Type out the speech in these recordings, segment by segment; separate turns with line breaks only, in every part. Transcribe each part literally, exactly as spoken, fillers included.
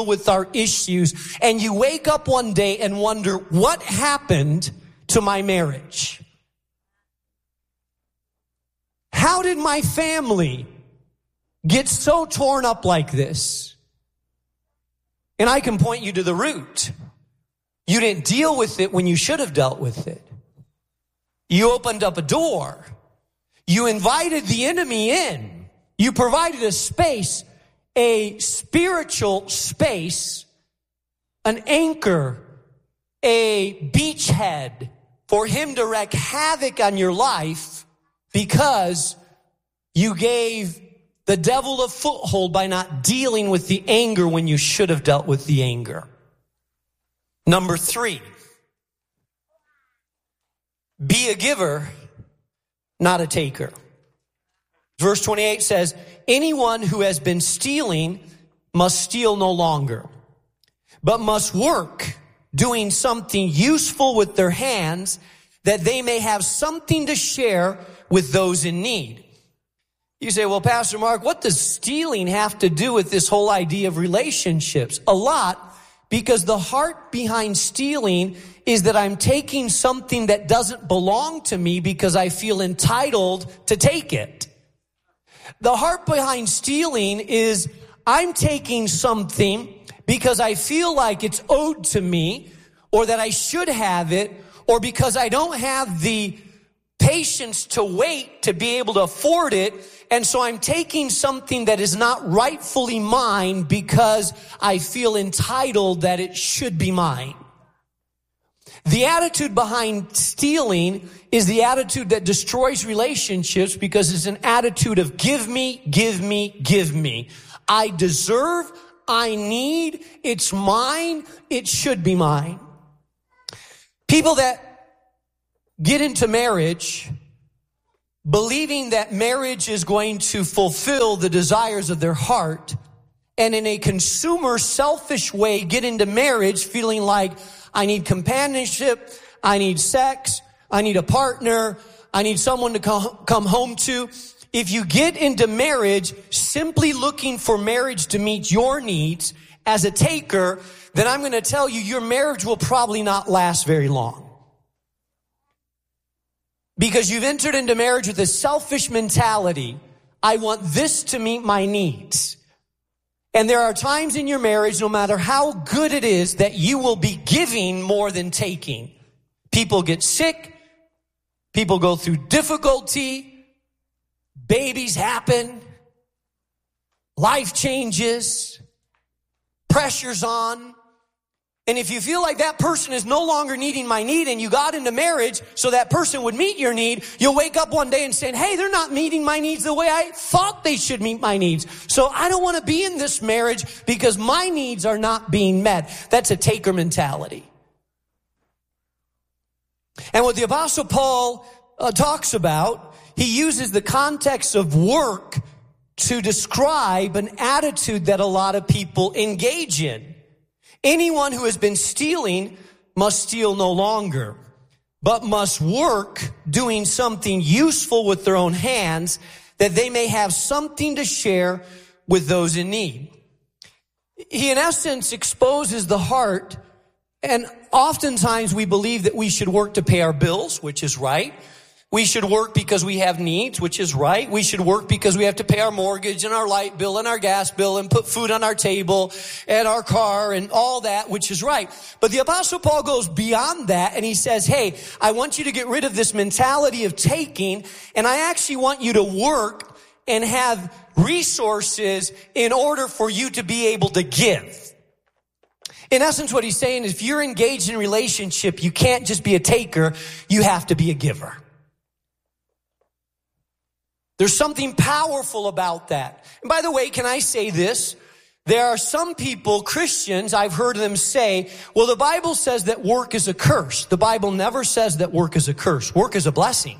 with our issues, and you wake up one day and wonder, what happened to my marriage? How did my family get so torn up like this? And I can point you to the root. You didn't deal with it when you should have dealt with it. You opened up a door. You invited the enemy in. You provided a space, a spiritual space, an anchor, a beachhead for him to wreak havoc on your life because you gave the devil a foothold by not dealing with the anger when you should have dealt with the anger. Number three, be a giver, not a taker. Verse twenty-eight says, anyone who has been stealing must steal no longer, but must work doing something useful with their hands, that they may have something to share with those in need. You say, well, Pastor Mark, what does stealing have to do with this whole idea of relationships? A lot, because the heart behind stealing is that I'm taking something that doesn't belong to me because I feel entitled to take it. The heart behind stealing is I'm taking something because I feel like it's owed to me, or that I should have it, or because I don't have the patience to wait to be able to afford it. And so I'm taking something that is not rightfully mine because I feel entitled that it should be mine. The attitude behind stealing is the attitude that destroys relationships because it's an attitude of give me, give me, give me. I deserve, I need, it's mine, it should be mine. People that get into marriage believing that marriage is going to fulfill the desires of their heart, and in a consumer selfish way get into marriage feeling like I need companionship, I need sex, I need a partner, I need someone to come home to. If you get into marriage simply looking for marriage to meet your needs as a taker, then I'm going to tell you your marriage will probably not last very long. Because you've entered into marriage with a selfish mentality. I want this to meet my needs. And there are times in your marriage, no matter how good it is, that you will be giving more than taking. People get sick. People go through difficulty. Babies happen. Life changes. Pressure's on. And if you feel like that person is no longer needing my need and you got into marriage so that person would meet your need, you'll wake up one day and say, hey, they're not meeting my needs the way I thought they should meet my needs. So I don't want to be in this marriage because my needs are not being met. That's a taker mentality. And what the Apostle Paul uh, talks about, he uses the context of work to describe an attitude that a lot of people engage in. Anyone who has been stealing must steal no longer, but must work doing something useful with their own hands, that they may have something to share with those in need. He, in essence, exposes the heart, and oftentimes we believe that we should work to pay our bills, which is right. We should work because we have needs, which is right. We should work because we have to pay our mortgage and our light bill and our gas bill and put food on our table and our car and all that, which is right. But the Apostle Paul goes beyond that and he says, hey, I want you to get rid of this mentality of taking, and I actually want you to work and have resources in order for you to be able to give. In essence, what he's saying is if you're engaged in a relationship, you can't just be a taker, you have to be a giver. There's something powerful about that. And by the way, can I say this? There are some people, Christians, I've heard them say, well, the Bible says that work is a curse. The Bible never says that work is a curse. Work is a blessing.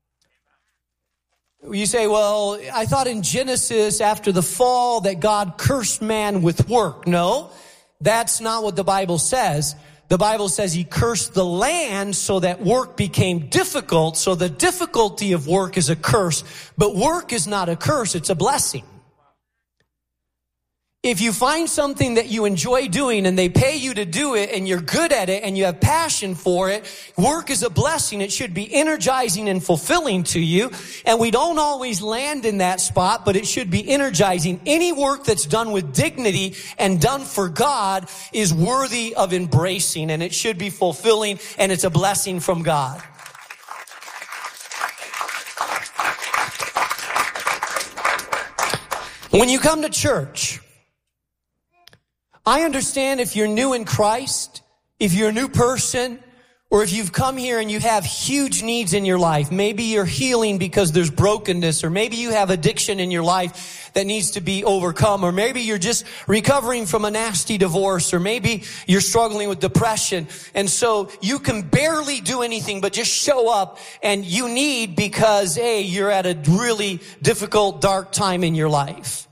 You say, well, I thought in Genesis after the fall that God cursed man with work. No, that's not what the Bible says. The Bible says he cursed the land so that work became difficult. So the difficulty of work is a curse, but work is not a curse. It's a blessing. If you find something that you enjoy doing and they pay you to do it and you're good at it and you have passion for it, work is a blessing. It should be energizing and fulfilling to you. And we don't always land in that spot, but it should be energizing. Any work that's done with dignity and done for God is worthy of embracing, and it should be fulfilling, and it's a blessing from God. When you come to church, I understand if you're new in Christ, if you're a new person, or if you've come here and you have huge needs in your life. Maybe you're healing because there's brokenness, or maybe you have addiction in your life that needs to be overcome, or maybe you're just recovering from a nasty divorce, or maybe you're struggling with depression. And so you can barely do anything but just show up, and you need because, hey, you're at a really difficult, dark time in your life.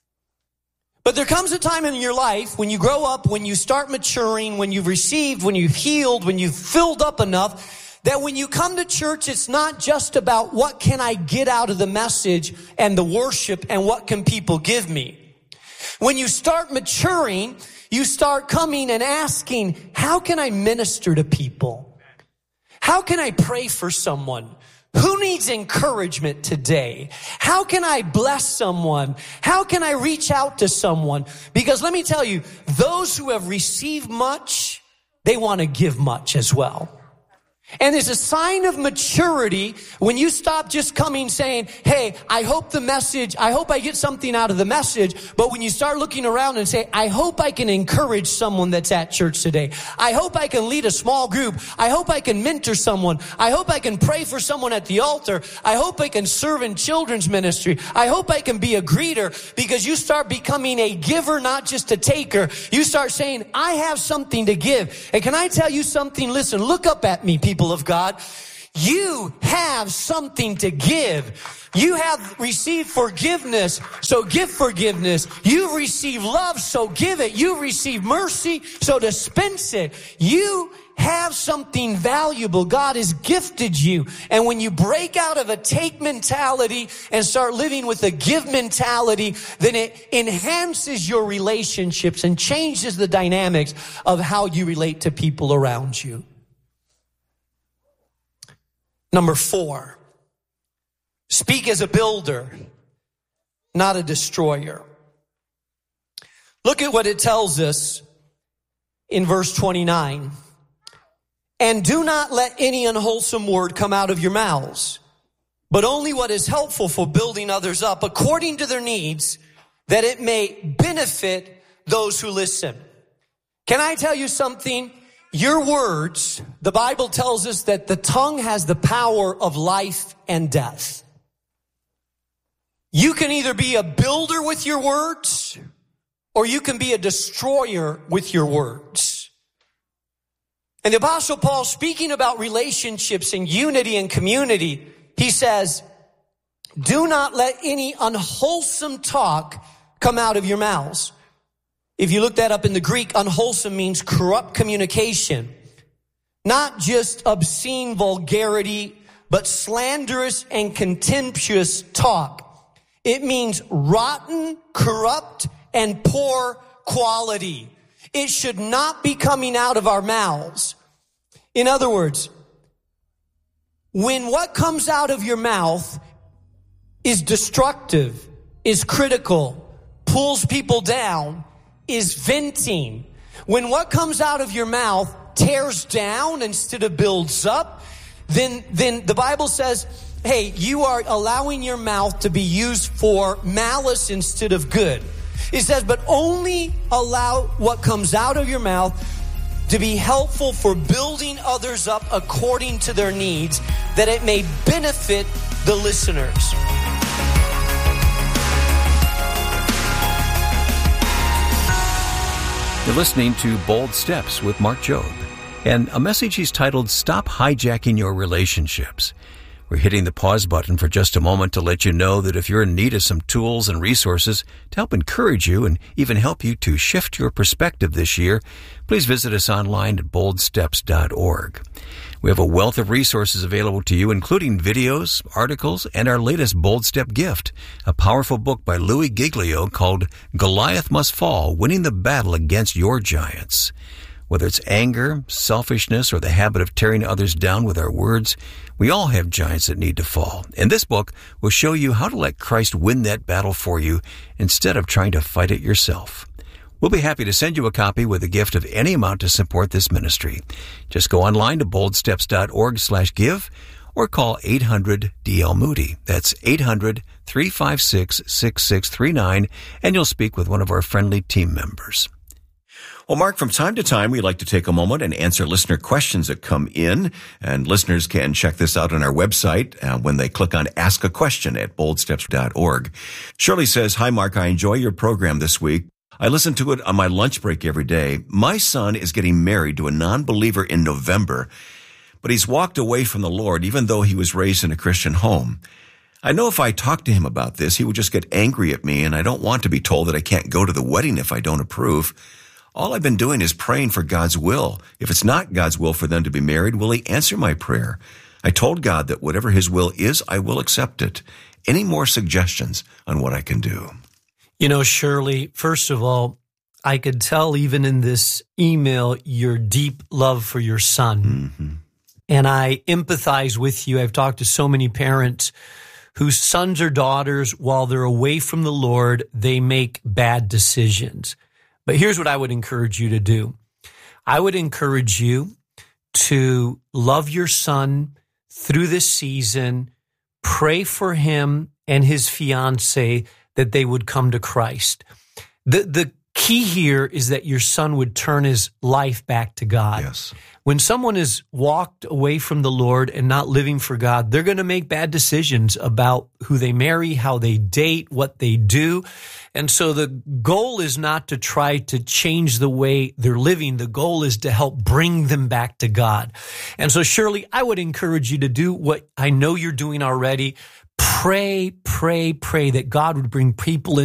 But there comes a time in your life when you grow up, when you start maturing, when you've received, when you've healed, when you've filled up enough, that when you come to church, it's not just about what can I get out of the message and the worship and what can people give me. When you start maturing, you start coming and asking, how can I minister to people? How can I pray for someone? Who needs encouragement today? How can I bless someone? How can I reach out to someone? Because let me tell you, those who have received much, they want to give much as well. And it's a sign of maturity when you stop just coming saying, hey, I hope the message, I hope I get something out of the message. But when you start looking around and say, I hope I can encourage someone that's at church today. I hope I can lead a small group. I hope I can mentor someone. I hope I can pray for someone at the altar. I hope I can serve in children's ministry. I hope I can be a greeter, because you start becoming a giver, not just a taker. You start saying, I have something to give. And can I tell you something? Listen, look up at me, people of God. You have something to give. You have received forgiveness, so give forgiveness. You've received love, so give it. You've received mercy, so dispense it. You have something valuable. God has gifted you. And when you break out of a take mentality and start living with a give mentality, then it enhances your relationships and changes the dynamics of how you relate to people around you. Number four, speak as a builder, not a destroyer. Look at what it tells us in verse twenty-nine. And do not let any unwholesome word come out of your mouths, but only what is helpful for building others up according to their needs, that it may benefit those who listen. Can I tell you something? Your words, the Bible tells us that the tongue has the power of life and death. You can either be a builder with your words, or you can be a destroyer with your words. And the Apostle Paul, speaking about relationships and unity and community, he says, do not let any unwholesome talk come out of your mouths. If you look that up in the Greek, unwholesome means corrupt communication. Not just obscene vulgarity, but slanderous and contemptuous talk. It means rotten, corrupt, and poor quality. It should not be coming out of our mouths. In other words, when what comes out of your mouth is destructive, is critical, pulls people down, is venting. When what comes out of your mouth tears down instead of builds up, then, then the Bible says, hey, you are allowing your mouth to be used for malice instead of good. It says, but only allow what comes out of your mouth to be helpful for building others up according to their needs, that it may benefit the listeners.
You're listening to Bold Steps with Mark Jobe, and a message he's titled, Stop Hijacking Your Relationships. We're hitting the pause button for just a moment to let you know that if you're in need of some tools and resources to help encourage you and even help you to shift your perspective this year, please visit us online at bold steps dot org. We have a wealth of resources available to you, including videos, articles, and our latest Bold Step gift, a powerful book by Louis Giglio called Goliath Must Fall, Winning the Battle Against Your Giants. Whether it's anger, selfishness, or the habit of tearing others down with our words, we all have giants that need to fall. And this book will show you how to let Christ win that battle for you instead of trying to fight it yourself. We'll be happy to send you a copy with a gift of any amount to support this ministry. Just go online to bold steps dot org slash give or call eight hundred D L Moody. That's eight hundred, three five six, six six three nine, and you'll speak with one of our friendly team members.
Well, Mark, from time to time, we like to take a moment and answer listener questions that come in, and listeners can check this out on our website uh, when they click on Ask a Question at bold steps dot org. Shirley says, "Hi, Mark, I enjoy your program this week. I listen to it on my lunch break every day. My son is getting married to a non-believer in November, but he's walked away from the Lord even though he was raised in a Christian home. I know if I talk to him about this, he would just get angry at me, and I don't want to be told that I can't go to the wedding if I don't approve. All I've been doing is praying for God's will. If it's not God's will for them to be married, will he answer my prayer? I told God that whatever his will is, I will accept it. Any more suggestions on what I can do?"
You know, Shirley, first of all, I could tell even in this email your deep love for your son.
Mm-hmm.
And I empathize with you. I've talked to so many parents whose sons or daughters, while they're away from the Lord, they make bad decisions. But here's what I would encourage you to do. I would encourage you to love your son through this season, pray for him and his fiance that they would come to Christ. The the key here is that your son would turn his life back to God.
Yes.
When someone has walked away from the Lord and not living for God, they're going to make bad decisions about who they marry, how they date, what they do. And so the goal is not to try to change the way they're living. The goal is to help bring them back to God. And so, Shirley, I would encourage you to do what I know you're doing already. Pray, pray, pray that God would bring people in